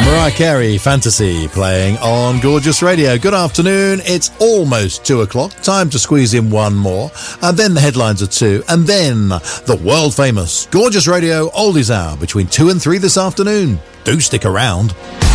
Mariah Carey, Fantasy, playing on Gorgeous Radio. Good afternoon. It's almost 2 o'clock. Time to squeeze in one more. And then the headlines are 2. And then the world-famous Gorgeous Radio Oldies Hour between 2 and 3 this afternoon. Do stick around.